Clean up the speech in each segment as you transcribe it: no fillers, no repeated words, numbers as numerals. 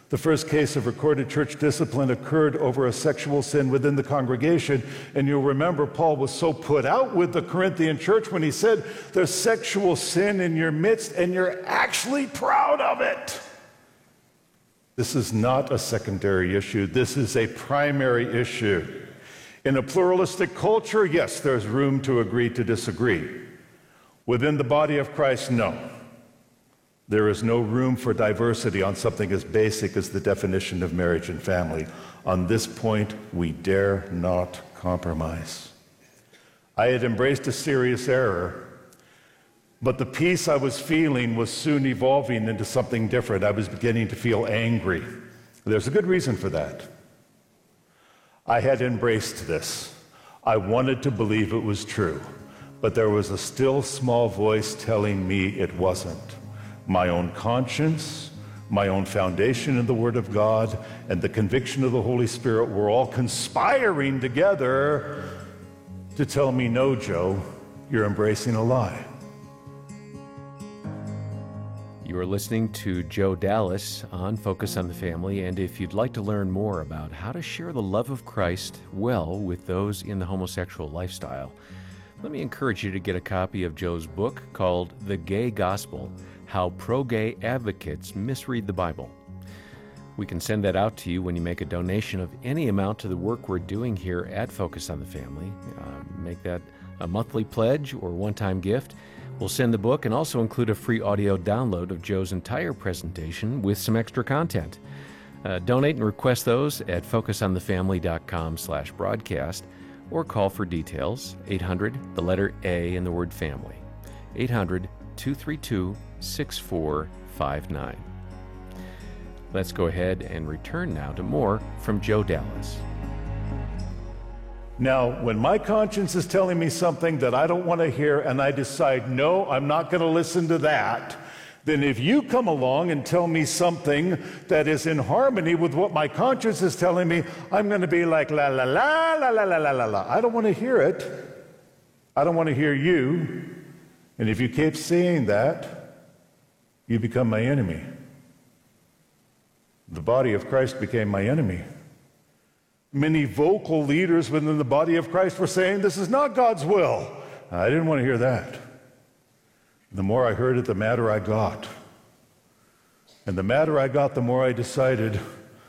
The first case of recorded church discipline occurred over a sexual sin within the congregation. And you'll remember Paul was so put out with the Corinthian church when he said, there's sexual sin in your midst and you're actually proud of it. This is not a secondary issue. This is a primary issue. In a pluralistic culture, yes, there's room to agree to disagree. Within the body of Christ, no. There is no room for diversity on something as basic as the definition of marriage and family. On this point, we dare not compromise. I had embraced a serious error, but the peace I was feeling was soon evolving into something different. I was beginning to feel angry. There's a good reason for that. I had embraced this. I wanted to believe it was true, but there was a still small voice telling me it wasn't. My own conscience, my own foundation in the Word of God, and the conviction of the Holy Spirit were all conspiring together to tell me, no, Joe, you're embracing a lie. You are listening to Joe Dallas on Focus on the Family, and if you'd like to learn more about how to share the love of Christ well with those in the homosexual lifestyle, let me encourage you to get a copy of Joe's book called The Gay Gospel: How Pro-Gay Advocates Misread the Bible. We can send that out to you when you make a donation of any amount to the work we're doing here at Focus on the Family. Make that a monthly pledge or one-time gift. We'll send the book and also include a free audio download of Joe's entire presentation with some extra content. Donate and request those at focusonthefamily.com/broadcast or call for details, 800, the letter A in the word family, 800-232-6459. Let's go ahead and return now to more from Joe Dallas. Now, when my conscience is telling me something that I don't want to hear and I decide, no, I'm not going to listen to that, then if you come along and tell me something that is in harmony with what my conscience is telling me, I'm going to be like, la, la, la, la, la, la, la, la, la. I don't want to hear it. I don't want to hear you. And if you keep saying that, you become my enemy. The body of Christ became my enemy. Many vocal leaders within the body of Christ were saying, this is not God's will. I didn't want to hear that. The more I heard it, the madder I got. And the madder I got, the more I decided,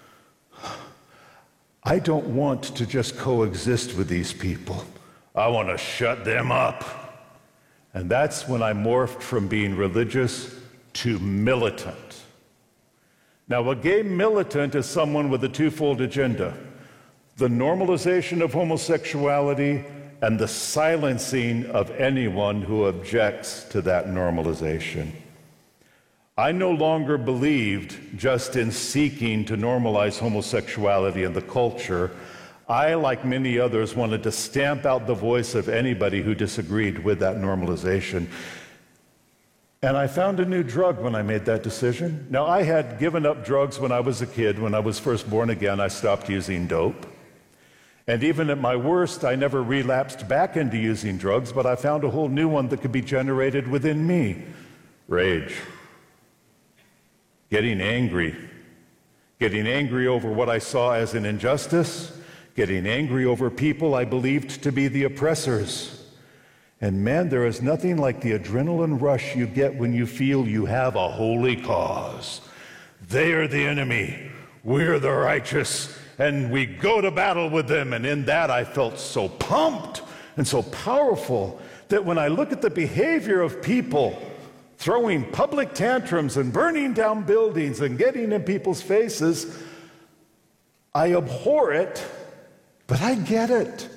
I don't want to just coexist with these people. I want to shut them up. And that's when I morphed from being religious to militant. Now, a gay militant is someone with a twofold agenda: the normalization of homosexuality and the silencing of anyone who objects to that normalization. I no longer believed just in seeking to normalize homosexuality in the culture. I, like many others, wanted to stamp out the voice of anybody who disagreed with that normalization. And I found a new drug when I made that decision. Now, I had given up drugs when I was a kid. When I was first born again, I stopped using dope. And even at my worst, I never relapsed back into using drugs, but I found a whole new one that could be generated within me: rage. Getting angry over what I saw as an injustice, getting angry over people I believed to be the oppressors. And man, there is nothing like the adrenaline rush you get when you feel you have a holy cause. They are the enemy, we're the righteous, and we go to battle with them. And in that, I felt so pumped and so powerful that when I look at the behavior of people throwing public tantrums and burning down buildings and getting in people's faces, I abhor it, but I get it.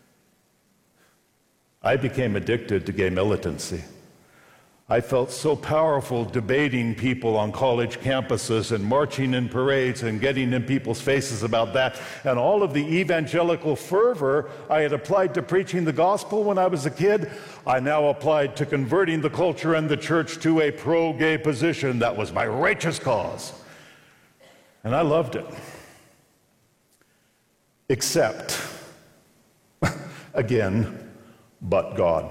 I became addicted to gay militancy. I felt so powerful debating people on college campuses and marching in parades and getting in people's faces about that. And all of the evangelical fervor I had applied to preaching the gospel when I was a kid, I now applied to converting the culture and the church to a pro-gay position. That was my righteous cause. And I loved it. Except, again, but God.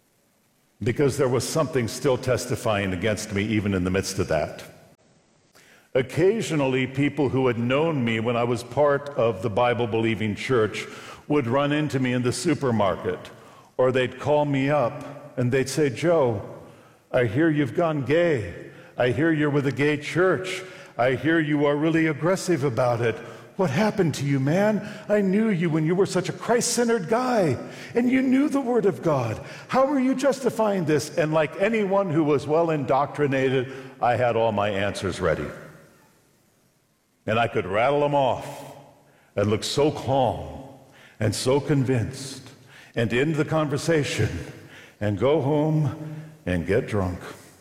Because there was something still testifying against me even in the midst of that. Occasionally, people who had known me when I was part of the Bible-believing church would run into me in the supermarket, or they'd call me up and they'd say, "Joe, I hear you've gone gay. I hear you're with a gay church. I hear you are really aggressive about it. What happened to you, man? I knew you when you were such a Christ-centered guy, and you knew the Word of God. How are you justifying this?" And like anyone who was well indoctrinated, I had all my answers ready. And I could rattle them off and look so calm and so convinced and end the conversation and go home and get drunk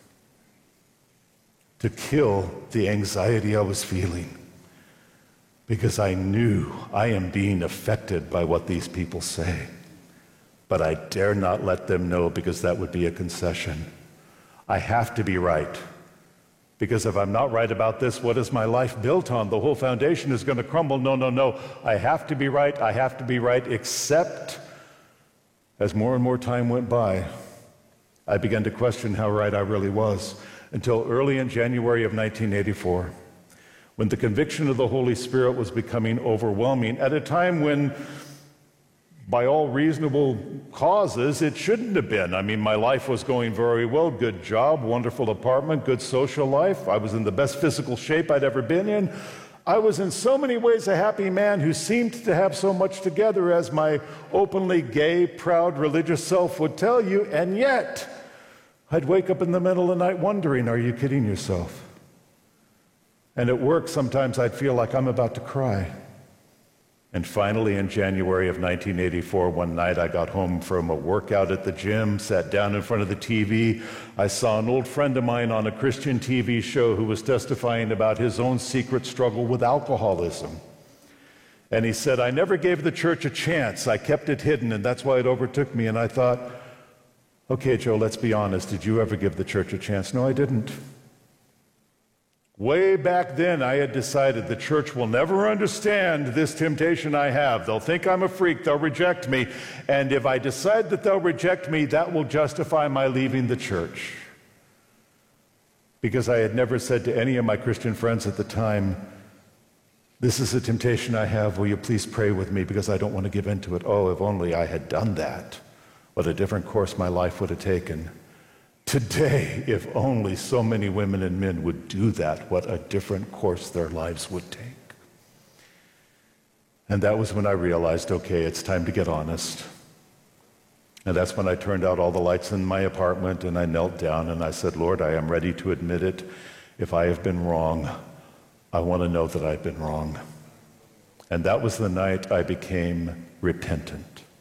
to kill the anxiety I was feeling, because I knew I am being affected by what these people say. But I dare not let them know, because that would be a concession. I have to be right. Because if I'm not right about this, what is my life built on? The whole foundation is going to crumble. No. I have to be right. I have to be right. Except as more and more time went by, I began to question how right I really was, until early in January of 1984, when the conviction of the Holy Spirit was becoming overwhelming, at a time when, by all reasonable causes, it shouldn't have been. I mean, my life was going very well. Good job, wonderful apartment, good social life. I was in the best physical shape I'd ever been in. I was in so many ways a happy man who seemed to have so much together, as my openly gay, proud, religious self would tell you. And yet, I'd wake up in the middle of the night wondering, are you kidding yourself? And at work, sometimes I'd feel like I'm about to cry. And finally, in January of 1984, one night I got home from a workout at the gym, sat down in front of the TV. I saw an old friend of mine on a Christian TV show who was testifying about his own secret struggle with alcoholism. And he said, "I never gave the church a chance. I kept it hidden, and that's why it overtook me." And I thought, okay, Joe, let's be honest. Did you ever give the church a chance? No, I didn't. Way back then, I had decided the church will never understand this temptation I have. They'll think I'm a freak. They'll reject me. And if I decide that they'll reject me, that will justify my leaving the church. Because I had never said to any of my Christian friends at the time, "This is a temptation I have. Will you please pray with me, because I don't want to give in to it." Oh, if only I had done that, what a different course my life would have taken. Today, if only so many women and men would do that, what a different course their lives would take. And that was when I realized, okay, it's time to get honest. And that's when I turned out all the lights in my apartment, and I knelt down and I said, "Lord, I am ready to admit it. If I have been wrong, I want to know that I've been wrong." And that was the night I became repentant.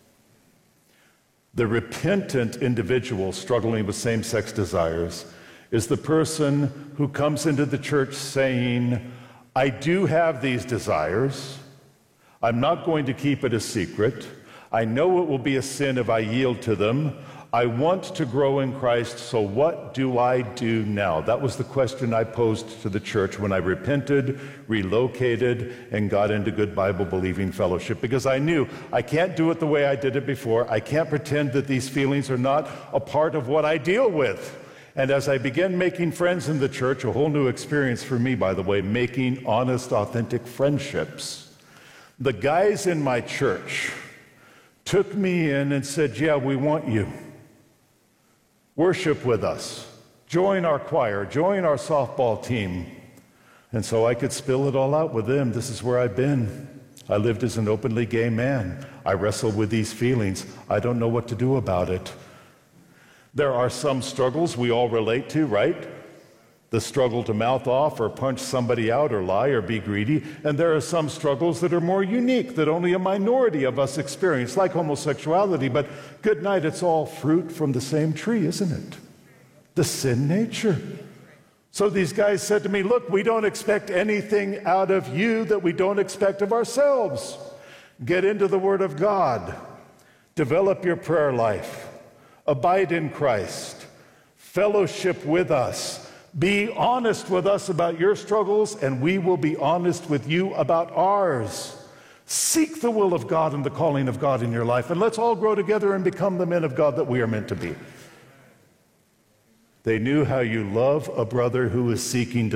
The repentant individual struggling with same-sex desires is the person who comes into the church saying, "I do have these desires. I'm not going to keep it a secret. I know it will be a sin if I yield to them. I want to grow in Christ, so what do I do now?" That was the question I posed to the church when I repented, relocated, and got into good Bible-believing fellowship, because I knew I can't do it the way I did it before. I can't pretend that these feelings are not a part of what I deal with. And as I began making friends in the church, a whole new experience for me, by the way, making honest, authentic friendships, the guys in my church took me in and said, "Yeah, we want you. Worship with us. Join our choir. Join our softball team." And so I could spill it all out with them. This is where I've been. I lived as an openly gay man. I wrestled with these feelings. I don't know what to do about it. There are some struggles we all relate to, right? The struggle to mouth off or punch somebody out or lie or be greedy. And there are some struggles that are more unique, that only a minority of us experience, like homosexuality. But good night, it's all fruit from the same tree, isn't it? The sin nature. So these guys said to me, "Look, we don't expect anything out of you that we don't expect of ourselves. Get into the Word of God. Develop your prayer life. Abide in Christ. Fellowship with us. Be honest with us about your struggles, and we will be honest with you about ours. Seek the will of God and the calling of God in your life, and let's all grow together and become the men of God that we are meant to be." They knew how you love a brother who is seeking discipleship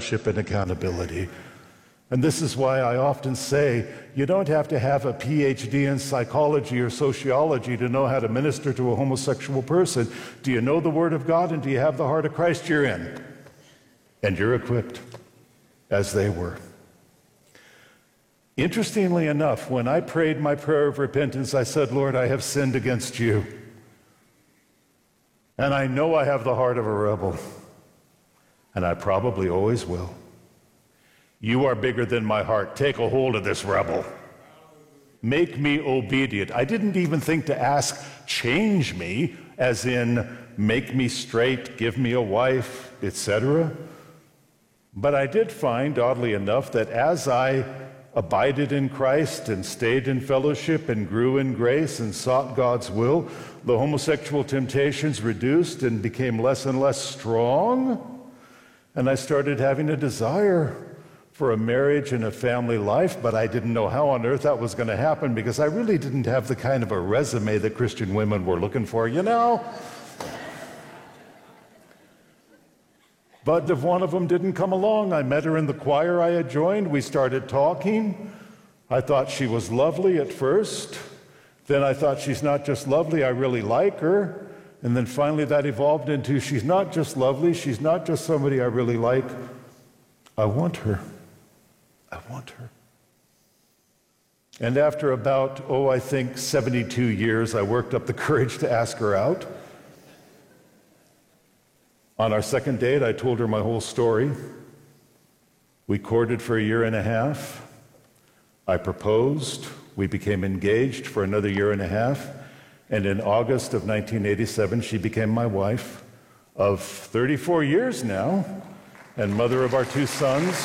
fellowship and accountability. And this is why I often say, you don't have to have a PhD in psychology or sociology to know how to minister to a homosexual person. Do you know the Word of God and do you have the heart of Christ? You're in. And you're equipped, as they were. Interestingly enough, when I prayed my prayer of repentance, I said, Lord, I have sinned against you. And I know I have the heart of a rebel. And I probably always will. You are bigger than my heart. Take a hold of this rebel. Make me obedient. I didn't even think to ask, change me, as in make me straight, give me a wife, etc. But I did find, oddly enough, that as I abided in Christ and stayed in fellowship and grew in grace and sought God's will, the homosexual temptations reduced and became less and less strong. And I started having a desire for a marriage and a family life, but I didn't know how on earth that was going to happen because I really didn't have the kind of a resume that Christian women were looking for, you know? But if one of them didn't come along, I met her in the choir I had joined. We started talking. I thought she was lovely at first. Then I thought she's not just lovely, I really like her. And then finally that evolved into she's not just lovely, she's not just somebody I really like. I want her. I want her. And after about, I think 72 years, I worked up the courage to ask her out. On our second date, I told her my whole story. We courted for a year and a half. I proposed. We became engaged for another year and a half. And in August of 1987, she became my wife of 34 years now and mother of our 2 sons.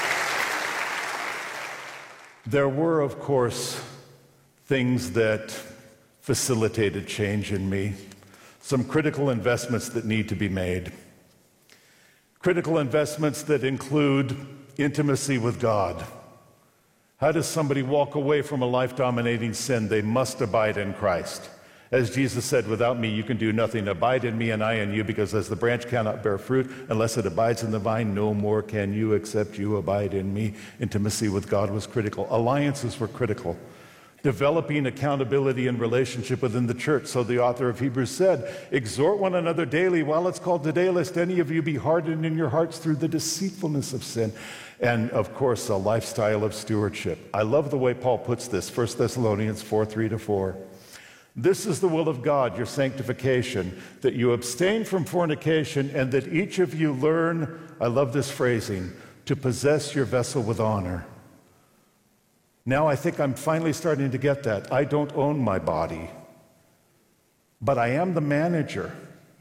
There were, of course, things that facilitated change in me. Some critical investments that need to be made. Critical investments that include intimacy with God. How does somebody walk away from a life-dominating sin? They must abide in Christ. As Jesus said, without me you can do nothing. Abide in me and I in you, because as the branch cannot bear fruit unless it abides in the vine, no more can you except you abide in me. Intimacy with God was critical. Alliances were critical. Developing accountability and relationship within the church. So the author of Hebrews said, exhort one another daily while it's called today, lest any of you be hardened in your hearts through the deceitfulness of sin. And of course, a lifestyle of stewardship. I love the way Paul puts this, 1 Thessalonians 4:3-4. This is the will of God, your sanctification, that you abstain from fornication and that each of you learn, I love this phrasing, to possess your vessel with honor. Now I think I'm finally starting to get that. I don't own my body, but I am the manager.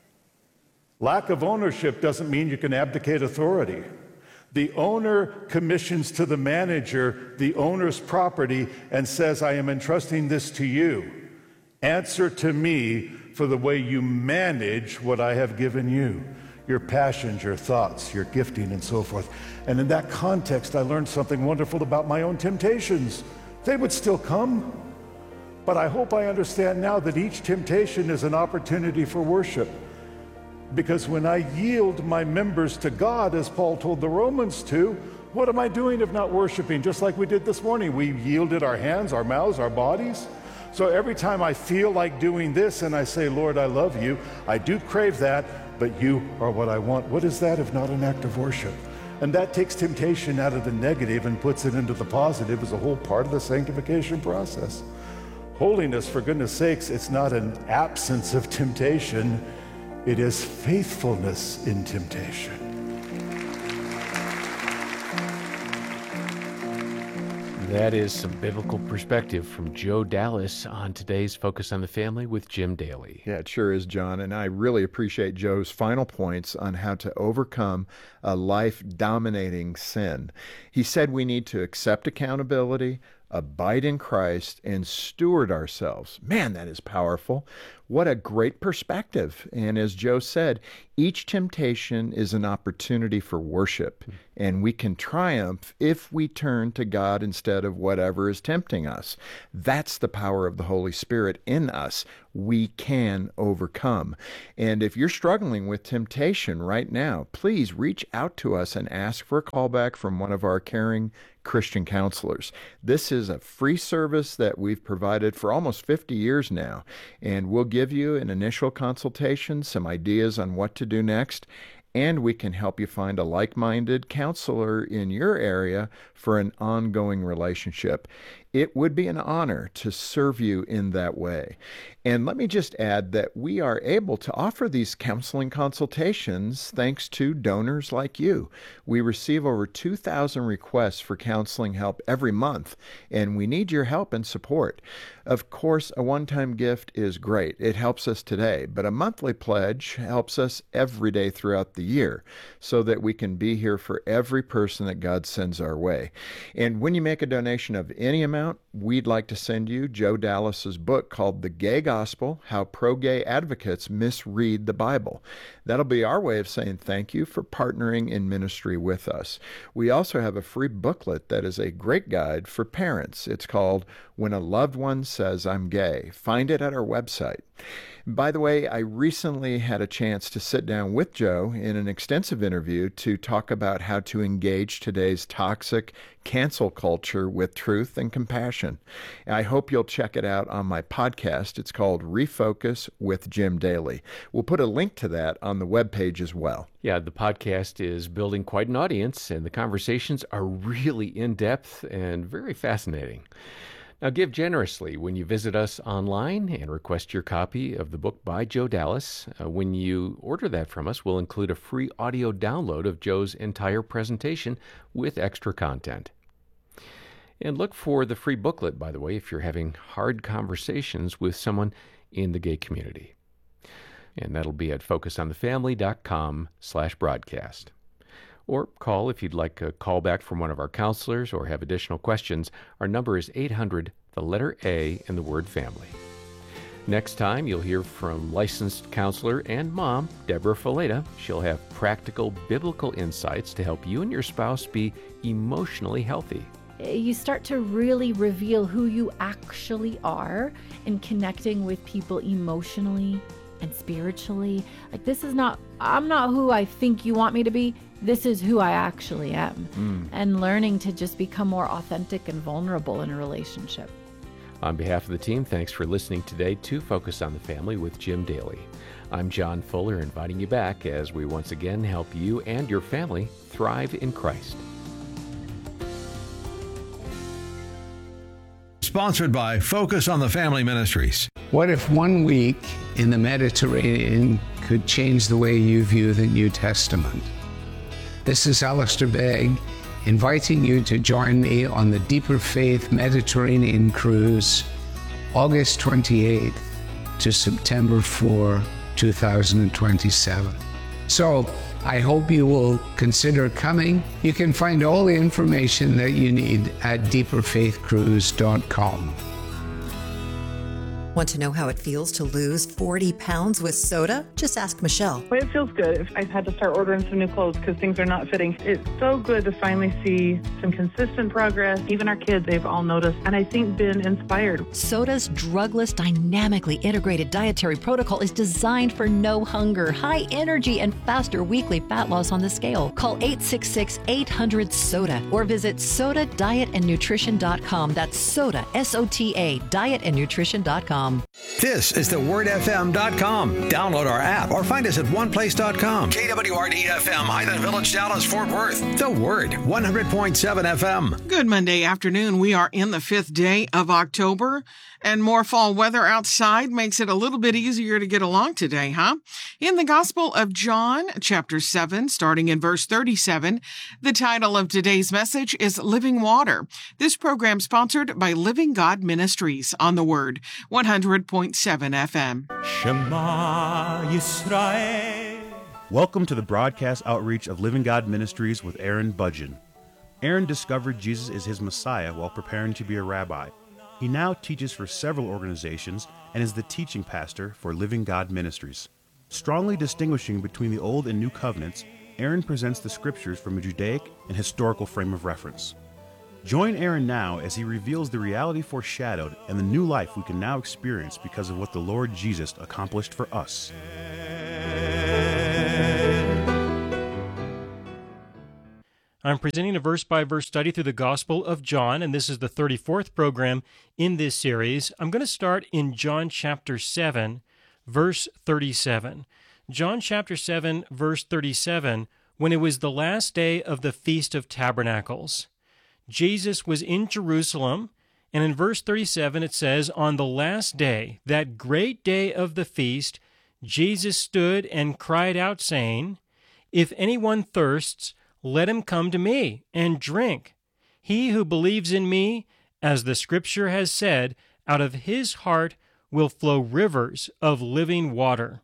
Lack of ownership doesn't mean you can abdicate authority. The owner commissions to the manager the owner's property and says, I am entrusting this to you. Answer to me for the way you manage what I have given you. Your passions, your thoughts, your gifting, and so forth. And in that context, I learned something wonderful about my own temptations. They would still come, but I hope I understand now that each temptation is an opportunity for worship. Because when I yield my members to God, as Paul told the Romans to, what am I doing if not worshiping? Just like we did this morning. We yielded our hands, our mouths, our bodies. So every time I feel like doing this and I say, Lord, I love you, I do crave that, but you are what I want. What is that if not an act of worship? And that takes temptation out of the negative and puts it into the positive as a whole part of the sanctification process. Holiness, for goodness sakes, it's not an absence of temptation. It is faithfulness in temptation. That is some biblical perspective from Joe Dallas on today's Focus on the Family with Jim Daly. Yeah, it sure is, John. And I really appreciate Joe's final points on how to overcome a life-dominating sin. He said we need to accept accountability, abide in Christ, and steward ourselves. Man, that is powerful. What a great perspective. And as Joe said, each temptation is an opportunity for worship, and we can triumph if we turn to God instead of whatever is tempting us. That's the power of the Holy Spirit in us. We can overcome. And if you're struggling with temptation right now, please reach out to us and ask for a callback from one of our caring Christian counselors. This is a free service that we've provided for almost 50 years now, and we'll give you an initial consultation, some ideas on what to do next, and we can help you find a like-minded counselor in your area for an ongoing relationship. It would be an honor to serve you in that way. And let me just add that we are able to offer these counseling consultations thanks to donors like you. We receive over 2,000 requests for counseling help every month, and we need your help and support. Of course, a one-time gift is great. It helps us today, but a monthly pledge helps us every day throughout the year so that we can be here for every person that God sends our way. And when you make a donation of any amount, we'd like to send you Joe Dallas's book called The Gay Gospel, How Pro-Gay Advocates Misread the Bible. That'll be our way of saying thank you for partnering in ministry with us. We also have a free booklet that is a great guide for parents. It's called When a Loved One Says I'm Gay. Find it at our website. By the way, I recently had a chance to sit down with Joe in an extensive interview to talk about how to engage today's toxic cancel culture with truth and compassion. I hope you'll check it out on my podcast. It's called Refocus with Jim Daly. We'll put a link to that on the webpage as well. Yeah, the podcast is building quite an audience, and the conversations are really in-depth and very fascinating. Now, give generously when you visit us online and request your copy of the book by Joe Dallas. When you order that from us, we'll include a free audio download of Joe's entire presentation with extra content. And look for the free booklet, by the way, if you're having hard conversations with someone in the gay community. And that'll be at focusonthefamily.com/broadcast. Or call if you'd like a call back from one of our counselors or have additional questions. Our number is 800, the letter A, and the word family. Next time, you'll hear from licensed counselor and mom, Deborah Fileta. She'll have practical biblical insights to help you and your spouse be emotionally healthy. You start to really reveal who you actually are in connecting with people emotionally and spiritually. Like, I'm not who I think you want me to be. This is who I actually am. And learning to just become more authentic and vulnerable in a relationship. On behalf of the team, thanks for listening today to Focus on the Family with Jim Daly. I'm John Fuller, inviting you back as we once again help you and your family thrive in Christ. Sponsored by Focus on the Family Ministries. What if 1 week in the Mediterranean could change the way you view the New Testament? This is Alistair Begg, inviting you to join me on the Deeper Faith Mediterranean Cruise, August 28th to September 4, 2027. So, I hope you will consider coming. You can find all the information that you need at deeperfaithcruise.com. Want to know how it feels to lose 40 pounds with soda? Just ask Michelle. Well, it feels good. I've had to start ordering some new clothes because things are not fitting. It's so good to finally see some consistent progress. Even our kids, they've all noticed, and I think been inspired. Soda's drugless, dynamically integrated dietary protocol is designed for no hunger, high energy, and faster weekly fat loss on the scale. Call 866-800-SODA or visit sodadietandnutrition.com. That's soda, SOTA, dietandnutrition.com. This is thewordfm.com. Download our app or find us at oneplace.com. KWRD FM, Highland Village, Dallas, Fort Worth. The Word, 100.7 FM. Good Monday afternoon. We are in the 5th day of October, and more fall weather outside makes it a little bit easier to get along today, huh? In the Gospel of John, chapter 7, starting in verse 37, the title of today's message is Living Water. This program sponsored by Living God Ministries on the Word, 100.7 FM. Shema Yisrael. Welcome to the broadcast outreach of Living God Ministries with Aaron Budgeon. Aaron discovered Jesus is his Messiah while preparing to be a rabbi. He now teaches for several organizations and is the teaching pastor for Living God Ministries. Strongly distinguishing between the Old and New Covenants, Aaron presents the Scriptures from a Judaic and historical frame of reference. Join Aaron now as he reveals the reality foreshadowed and the new life we can now experience because of what the Lord Jesus accomplished for us. I'm presenting a verse-by-verse study through the Gospel of John, and this is the 34th program in this series. I'm going to start in John chapter 7, verse 37. John chapter 7, verse 37, when it was the last day of the Feast of Tabernacles. Jesus was in Jerusalem, and in verse 37 it says, "On the last day, that great day of the feast, Jesus stood and cried out, saying, 'If anyone thirsts, let him come to me and drink. He who believes in me, as the Scripture has said, out of his heart will flow rivers of living water.'"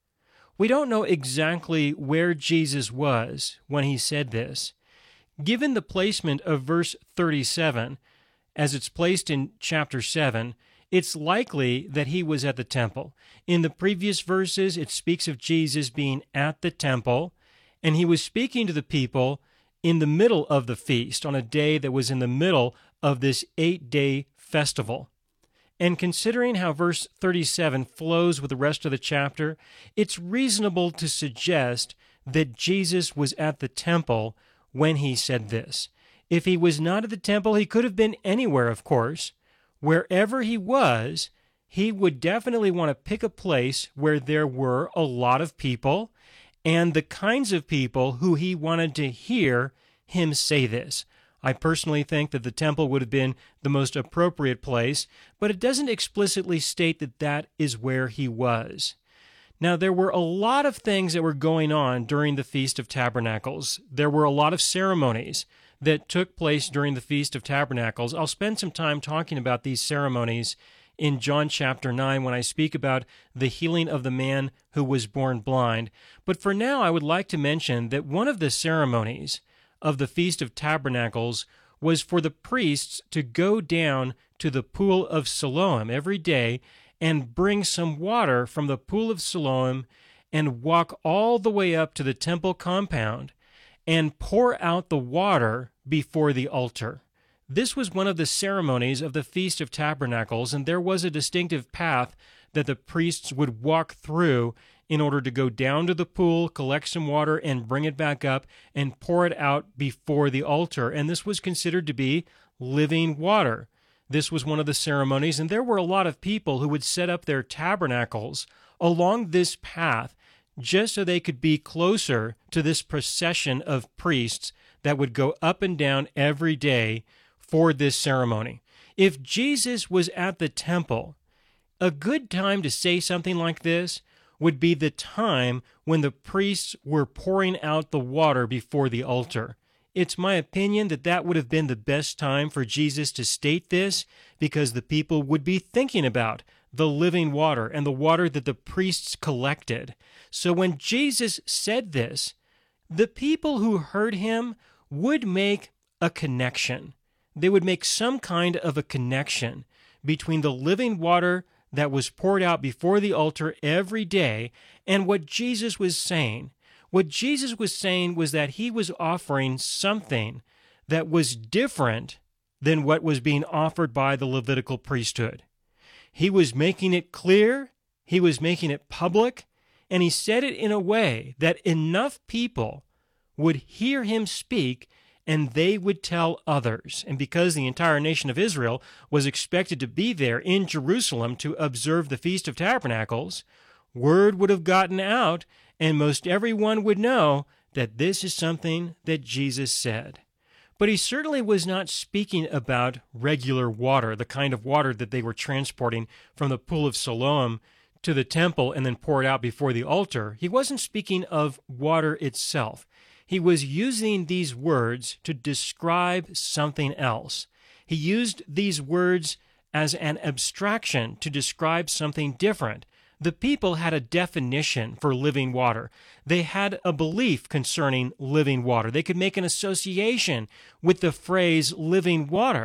We don't know exactly where Jesus was when he said this. Given the placement of verse 37, as it's placed in chapter 7, it's likely that he was at the temple. In the previous verses, it speaks of Jesus being at the temple, and he was speaking to the people in the middle of the feast, on a day that was in the middle of this 8-day festival. And considering how verse 37 flows with the rest of the chapter, it's reasonable to suggest that Jesus was at the temple when he said this. If he was not at the temple, he could have been anywhere, of course. Wherever he was, he would definitely want to pick a place where there were a lot of people and the kinds of people who he wanted to hear him say this. I personally think that the temple would have been the most appropriate place, but it doesn't explicitly state that that is where he was. Now, there were a lot of things that were going on during the Feast of Tabernacles. There were a lot of ceremonies that took place during the Feast of Tabernacles. I'll spend some time talking about these ceremonies in John chapter 9 when I speak about the healing of the man who was born blind. But for now, I would like to mention that one of the ceremonies of the Feast of Tabernacles was for the priests to go down to the pool of Siloam every day and bring some water from the pool of Siloam and walk all the way up to the temple compound and pour out the water before the altar. This was one of the ceremonies of the Feast of Tabernacles, and there was a distinctive path that the priests would walk through in order to go down to the pool, collect some water, and bring it back up and pour it out before the altar. And this was considered to be living water. This was one of the ceremonies, and there were a lot of people who would set up their tabernacles along this path just so they could be closer to this procession of priests that would go up and down every day for this ceremony. If Jesus was at the temple, a good time to say something like this would be the time when the priests were pouring out the water before the altar. It's my opinion that that would have been the best time for Jesus to state this, because the people would be thinking about the living water and the water that the priests collected. So when Jesus said this, the people who heard him would make a connection. They would make some kind of a connection between the living water that was poured out before the altar every day and what Jesus was saying. What Jesus was saying was that he was offering something that was different than what was being offered by the Levitical priesthood. He was making it clear, he was making it public, and he said it in a way that enough people would hear him speak and they would tell others. And because the entire nation of Israel was expected to be there in Jerusalem to observe the Feast of Tabernacles, word would have gotten out, and most everyone would know that this is something that Jesus said. But he certainly was not speaking about regular water, the kind of water that they were transporting from the pool of Siloam to the temple and then pour it out before the altar. He wasn't speaking of water itself. He was using these words to describe something else. He used these words as an abstraction to describe something different. The people had a definition for living water. They had a belief concerning living water. They could make an association with the phrase living water.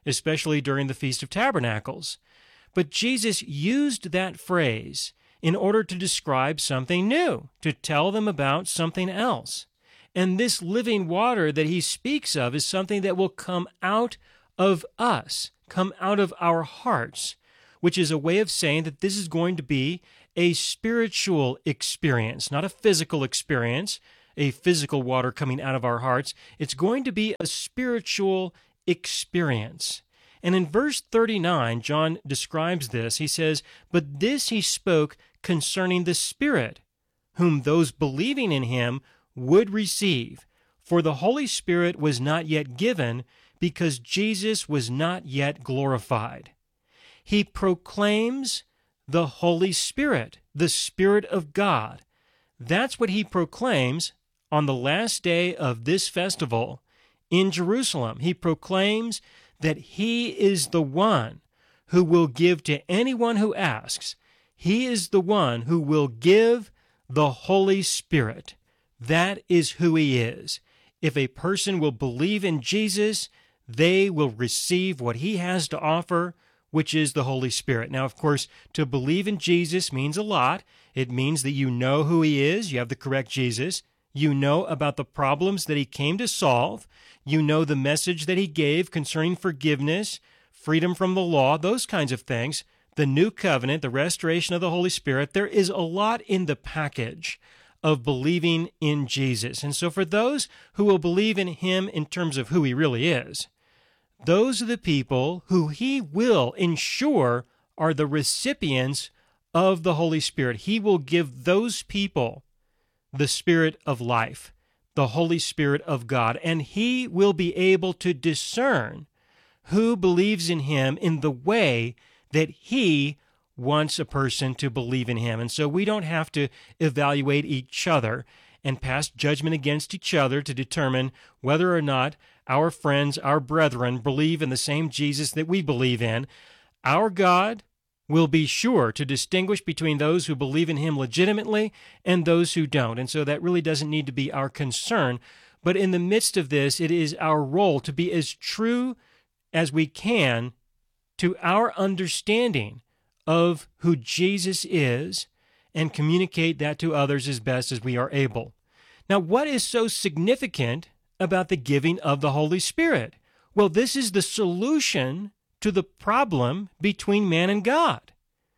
especially during the Feast of Tabernacles. But Jesus used that phrase in order to describe something new, to tell them about something else. And this living water that he speaks of is something that will come out of us, come out of our hearts, which is a way of saying that this is going to be a spiritual experience, not a physical experience, a physical water coming out of our hearts. It's going to be a spiritual experience. And in verse 39, John describes this. He says, "But this he spoke concerning the Spirit, whom those believing in him would receive. For the Holy Spirit was not yet given, because Jesus was not yet glorified." He proclaims the Holy Spirit, the Spirit of God. That's what he proclaims on the last day of this festival in Jerusalem. He proclaims that he is the one who will give to anyone who asks. He is the one who will give the Holy Spirit. That is who he is. If a person will believe in Jesus, they will receive what he has to offer, which is the Holy Spirit. Now, of course, to believe in Jesus means a lot. It means that you know who he is. You have the correct Jesus. You know about the problems that he came to solve. You know the message that he gave concerning forgiveness, freedom from the law, those kinds of things. The new covenant, the restoration of the Holy Spirit. There is a lot in the package of believing in Jesus. And so for those who will believe in him in terms of who he really is, those are the people who he will ensure are the recipients of the Holy Spirit. He will give those people the Spirit of life, the Holy Spirit of God, and he will be able to discern who believes in him in the way that he wants a person to believe in him. And so we don't have to evaluate each other and pass judgment against each other to determine whether or not our friends, our brethren, believe in the same Jesus that we believe in. Our God will be sure to distinguish between those who believe in him legitimately and those who don't. And so that really doesn't need to be our concern. But in the midst of this, it is our role to be as true as we can to our understanding of who Jesus is and communicate that to others as best as we are able. Now, what is so significant about the giving of the Holy Spirit? Well, this is the solution to the problem between man and God.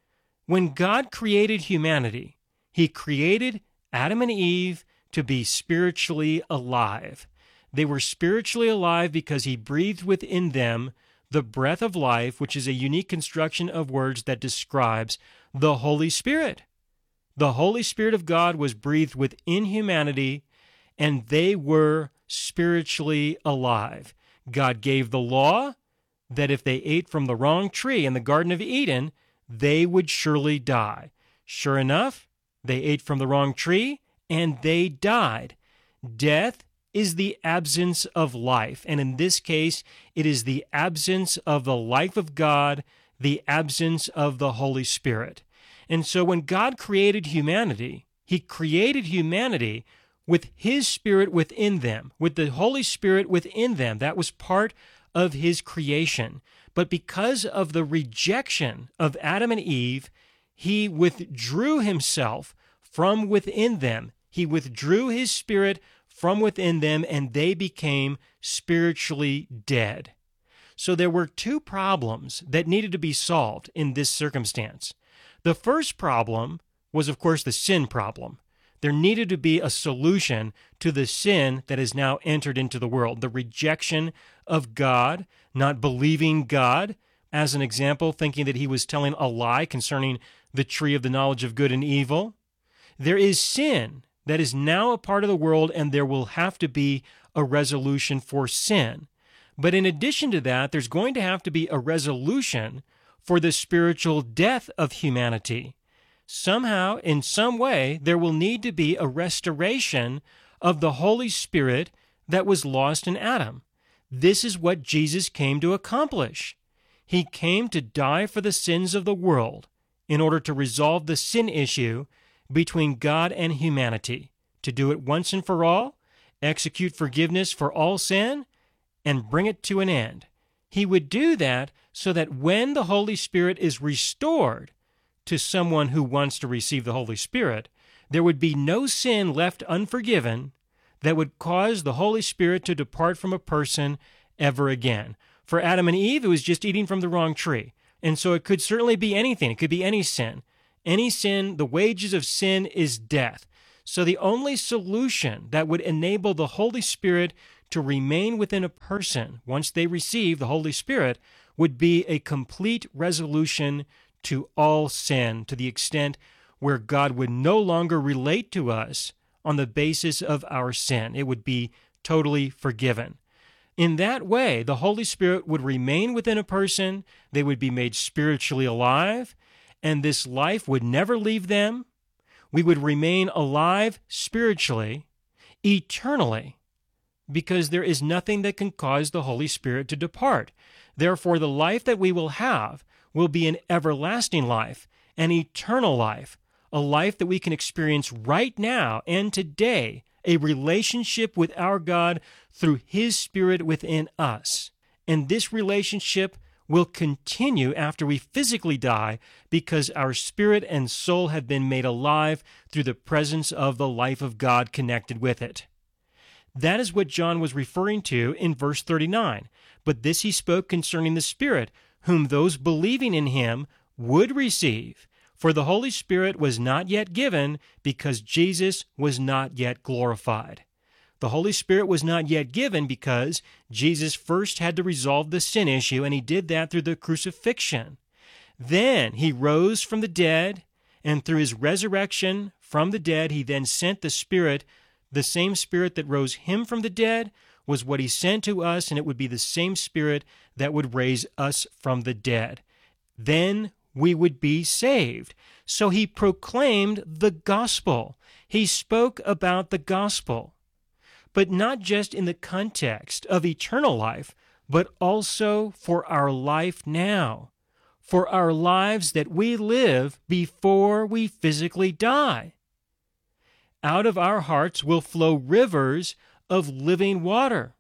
When God created humanity, he created Adam and Eve to be spiritually alive. They were spiritually alive because he breathed within them the breath of life, which is a unique construction of words that describes the Holy Spirit. The Holy Spirit of God was breathed within humanity, and they were spiritually alive. God gave the law that if they ate from the wrong tree in the Garden of Eden, they would surely die. Sure enough, they ate from the wrong tree, and they died. Death is the absence of life, and in this case, it is the absence of the life of God, the absence of the Holy Spirit. And so when God created humanity, he created humanity with his Spirit within them, with the Holy Spirit within them. That was part of his creation. But because of the rejection of Adam and Eve, he withdrew himself from within them. He withdrew his Spirit from within them, and they became spiritually dead. So there were two problems that needed to be solved in this circumstance. The first problem was, of course, the sin problem. There needed to be a solution to the sin that has now entered into the world, the rejection of God, not believing God. As an example, thinking that he was telling a lie concerning the tree of the knowledge of good and evil. There is sin that is now a part of the world, and there will have to be a resolution for sin. But in addition to that, there's going to have to be a resolution for the spiritual death of humanity. Somehow, in some way, there will need to be a restoration of the Holy Spirit that was lost in Adam. This is what Jesus came to accomplish. He came to die for the sins of the world in order to resolve the sin issue between God and humanity, to do it once and for all, execute forgiveness for all sin, and bring it to an end. He would do that so that when the Holy Spirit is restored to someone who wants to receive the Holy Spirit, there would be no sin left unforgiven that would cause the Holy Spirit to depart from a person ever again. For Adam and Eve, it was just eating from the wrong tree. And so it could certainly be anything. It could be any sin. Any sin, the wages of sin is death. So the only solution that would enable the Holy Spirit to remain within a person once they receive the Holy Spirit would be a complete resolution to all sin, to the extent where God would no longer relate to us on the basis of our sin. It would be totally forgiven. In that way, the Holy Spirit would remain within a person, they would be made spiritually alive, and this life would never leave them. We would remain alive spiritually, eternally, because there is nothing that can cause the Holy Spirit to depart. Therefore, the life that we will have will be an everlasting life, an eternal life, a life that we can experience right now and today, a relationship with our God through His Spirit within us. And this relationship will continue after we physically die because our spirit and soul have been made alive through the presence of the life of God connected with it. That is what John was referring to in verse 39. But this he spoke concerning the Spirit, whom those believing in him would receive. For the Holy Spirit was not yet given because Jesus was not yet glorified. The Holy Spirit was not yet given because Jesus first had to resolve the sin issue, and he did that through the crucifixion. Then he rose from the dead, and through his resurrection from the dead, he then sent the Spirit. The same Spirit that rose him from the dead was what he sent to us, and it would be the same Spirit that would raise us from the dead. Then we would be saved. So he proclaimed the gospel. He spoke about the gospel, but not just in the context of eternal life, but also for our life now, for our lives that we live before we physically die. Out of our hearts will flow rivers of living water,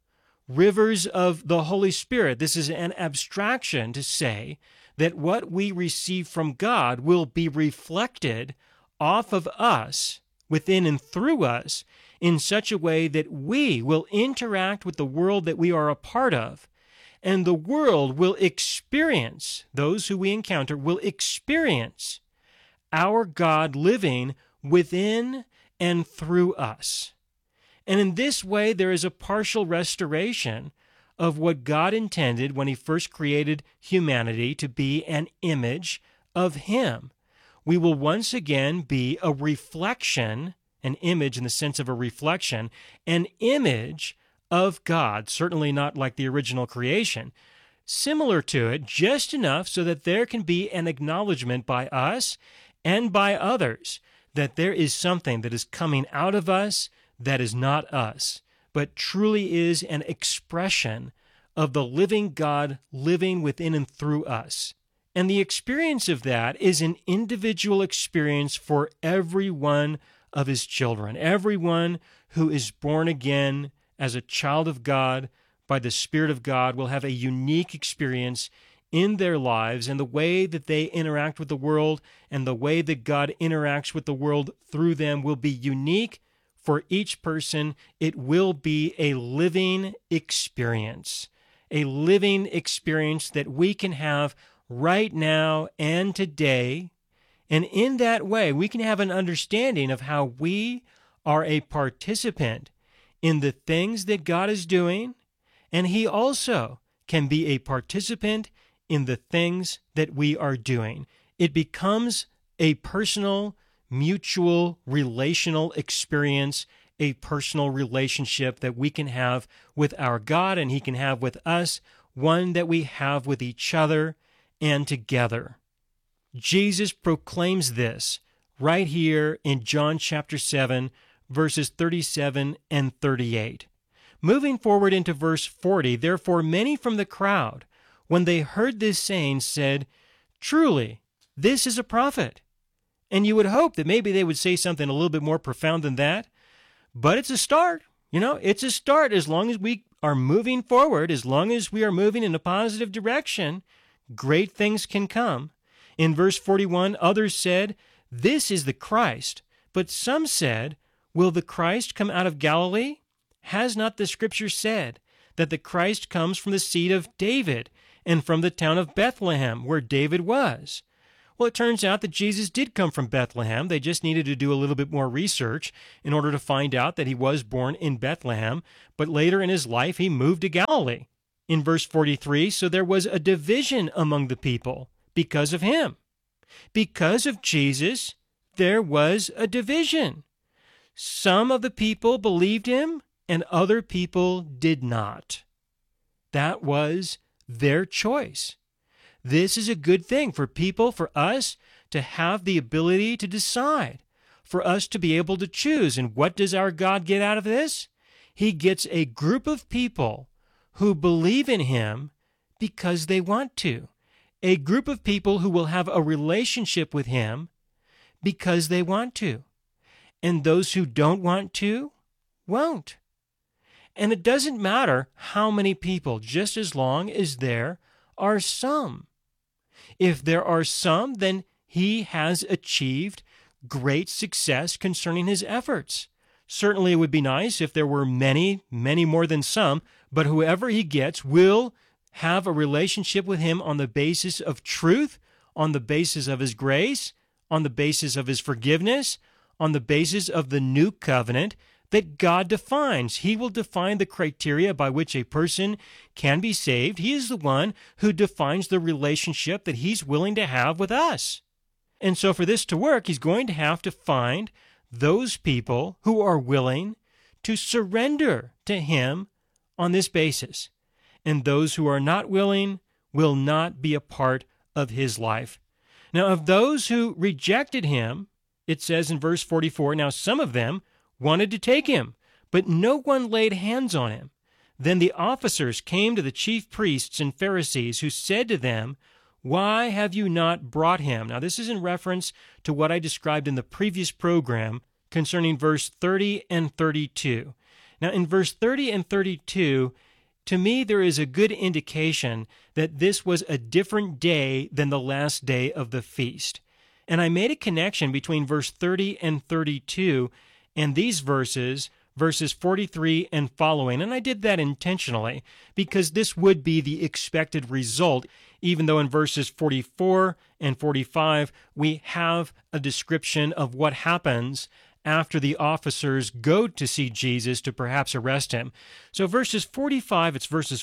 rivers of the Holy Spirit. This is an abstraction to say that what we receive from God will be reflected off of us, within and through us, in such a way that we will interact with the world that we are a part of, and the world will experience, those who we encounter will experience our God living within and through us. And in this way, there is a partial restoration of what God intended when he first created humanity to be an image of him. We will once again be a reflection, an image in the sense of a reflection, an image of God, certainly not like the original creation, similar to it, just enough so that there can be an acknowledgement by us and by others that there is something that is coming out of us that is not us, but truly is an expression of the living God living within and through us. And the experience of that is an individual experience for every one of his children, everyone who is born again as a child of God by the Spirit of God will have a unique experience in their lives, and the way that they interact with the world and the way that God interacts with the world through them will be unique for each person. It will be a living experience that we can have right now and today. And in that way, we can have an understanding of how we are a participant in the things that God is doing, and he also can be a participant in the things that we are doing. It becomes a personal, mutual, relational experience, a personal relationship that we can have with our God and he can have with us, one that we have with each other and together. Jesus proclaims this right here in John chapter 7, verses 37 and 38. Moving forward into verse 40, therefore many from the crowd, when they heard this saying, said, "Truly, this is a prophet." And you would hope that maybe they would say something a little bit more profound than that, but it's a start. It's a start as long as we are moving forward, as long as we are moving in a positive direction, great things can come. In verse 41, others said, "This is the Christ." But some said, "Will the Christ come out of Galilee? Has not the Scripture said that the Christ comes from the seed of David and from the town of Bethlehem, where David was?" Well, it turns out that Jesus did come from Bethlehem. They just needed to do a little bit more research in order to find out that he was born in Bethlehem. But later in his life, he moved to Galilee. In verse 43, so there was a division among the people because of him. Because of Jesus, there was a division. Some of the people believed him, and other people did not. That was their choice. This is a good thing for people, for us to have the ability to decide, for us to be able to choose. And what does our God get out of this? He gets a group of people who believe in him because they want to. A group of people who will have a relationship with him because they want to. And those who don't want to, won't. And it doesn't matter how many people, just as long as there are some. If there are some, then he has achieved great success concerning his efforts. Certainly it would be nice if there were many, many more than some, but whoever he gets will have a relationship with him on the basis of truth, on the basis of his grace, on the basis of his forgiveness, on the basis of the new covenant that God defines. He will define the criteria by which a person can be saved. He is the one who defines the relationship that he's willing to have with us. And so for this to work, he's going to have to find those people who are willing to surrender to him on this basis. And those who are not willing will not be a part of his life. Now, of those who rejected him, it says in verse 44, now some of them wanted to take him, but no one laid hands on him. Then the officers came to the chief priests and Pharisees, who said to them, "Why have you not brought him?" Now, this is in reference to what I described in the previous program concerning verse 30 and 32. Now, in verse 30 and 32, to me, there is a good indication that this was a different day than the last day of the feast. And I made a connection between verse 30 and 32 and these verses 43 and following. And I did that intentionally because this would be the expected result, even though in verses 44 and 45, we have a description of what happens after the officers go to see Jesus to perhaps arrest him. So verses 45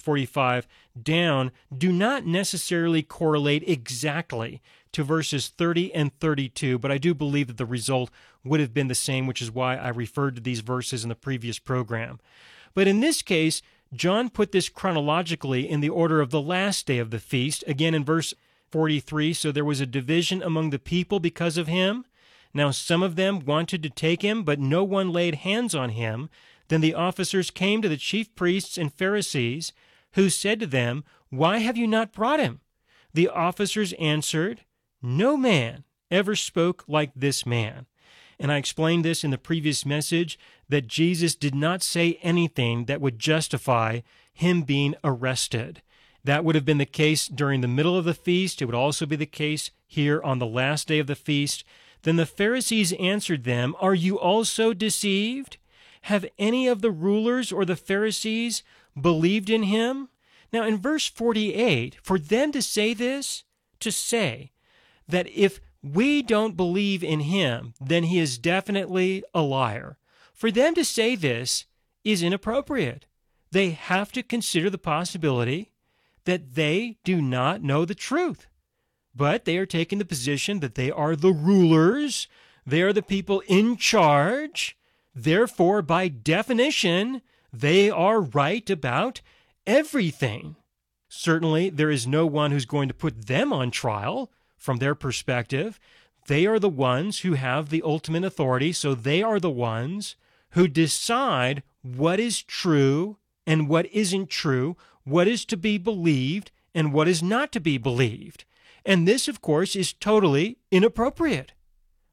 down, do not necessarily correlate exactly to verses 30 and 32, but I do believe that the result would have been the same, which is why I referred to these verses in the previous program. But in this case, John put this chronologically in the order of the last day of the feast, again in verse 43, so there was a division among the people because of him. Now some of them wanted to take him, but no one laid hands on him. Then the officers came to the chief priests and Pharisees, who said to them, "Why have you not brought him?" The officers answered, "No man ever spoke like this man." And I explained this in the previous message, that Jesus did not say anything that would justify him being arrested. That would have been the case during the middle of the feast. It would also be the case here on the last day of the feast. Then the Pharisees answered them, "Are you also deceived? Have any of the rulers or the Pharisees believed in him?" Now in verse 48, for them to say this, to say that if we don't believe in him, then he is definitely a liar. For them to say this is inappropriate. They have to consider the possibility that they do not know the truth. But they are taking the position that they are the rulers, they are the people in charge. Therefore, by definition, they are right about everything. Certainly, there is no one who's going to put them on trial from their perspective. They are the ones who have the ultimate authority, so they are the ones who decide what is true and what isn't true, what is to be believed and what is not to be believed. And this, of course, is totally inappropriate.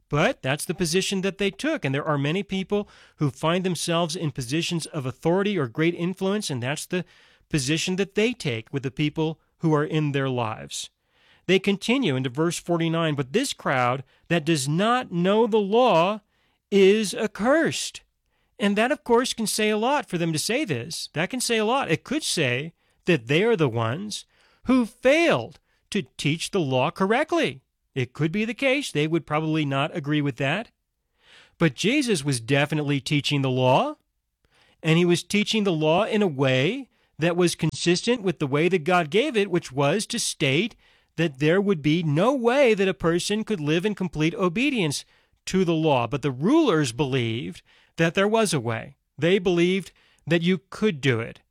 But that's the position that they took, and there are many people who find themselves in positions of authority or great influence, and that's the position that they take with the people who are in their lives. They continue into verse 49, but this crowd that does not know the law is accursed. And that, of course, can say a lot for them to say this. That can say a lot. It could say that they are the ones who failed to teach the law correctly. It could be the case. They would probably not agree with that. But Jesus was definitely teaching the law, and he was teaching the law in a way that was consistent with the way that God gave it, which was to state that there would be no way that a person could live in complete obedience to the law. But the rulers believed that there was a way. They believed that you could do it.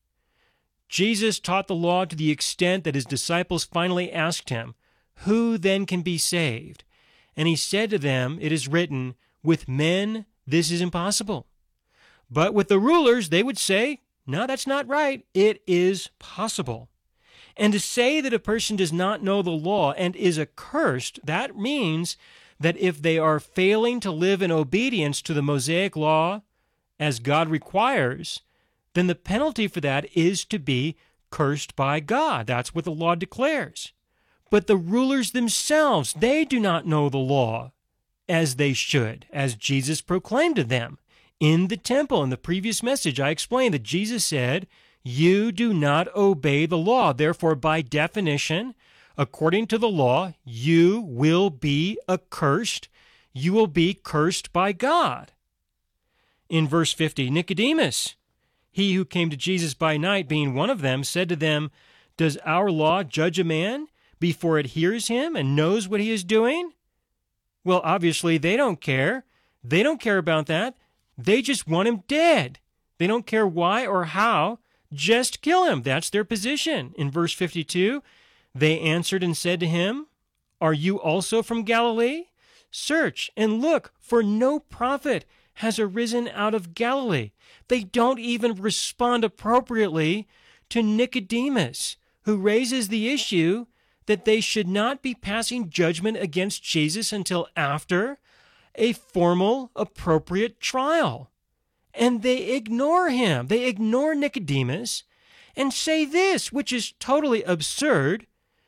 Jesus taught the law to the extent that his disciples finally asked him, "Who then can be saved?" And he said to them, "It is written, with men this is impossible." But with the rulers, they would say, "No, that's not right. It is possible." And to say that a person does not know the law and is accursed, that means that if they are failing to live in obedience to the Mosaic law as God requires, then the penalty for that is to be cursed by God. That's what the law declares. But the rulers themselves, they do not know the law as they should, as Jesus proclaimed to them. In the temple, in the previous message, I explained that Jesus said, "You do not obey the law. Therefore, by definition, according to the law, you will be accursed. You will be cursed by God." In verse 50, Nicodemus, he who came to Jesus by night, being one of them, said to them, "Does our law judge a man before it hears him and knows what he is doing?" Well, obviously, they don't care. They don't care about that. They just want him dead. They don't care why or how. Just kill him. That's their position. In verse 52, they answered and said to him, "Are you also from Galilee? Search and look, for no prophet has arisen out of Galilee." They don't even respond appropriately to Nicodemus, who raises the issue that they should not be passing judgment against Jesus until after a formal, appropriate trial. And they ignore him. They ignore Nicodemus and say this, which is totally absurd,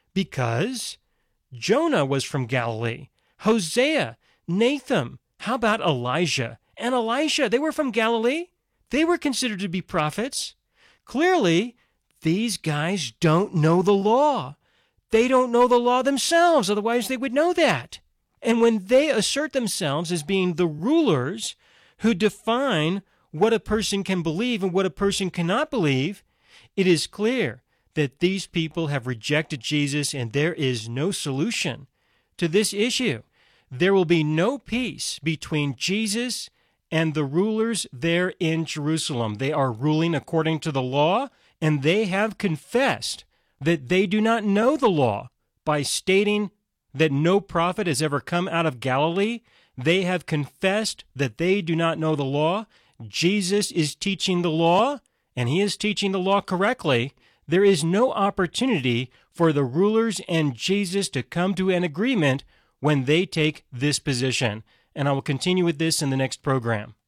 because Jonah was from Galilee, Hosea, Nathan, how about Elijah and Elisha? They were from Galilee. They were considered to be prophets. Clearly, these guys don't know the law. They don't know the law themselves, otherwise they would know that. And when they assert themselves as being the rulers who define what a person can believe and what a person cannot believe, it is clear that these people have rejected Jesus, and there is no solution to this issue. There will be no peace between Jesus and the rulers there in Jerusalem. They are ruling according to the law, and they have confessed that they do not know the law by stating that no prophet has ever come out of Galilee. They have confessed that they do not know the law. Jesus is teaching the law, and he is teaching the law correctly. There is no opportunity for the rulers and Jesus to come to an agreement when they take this position. And I will continue with this in the next program.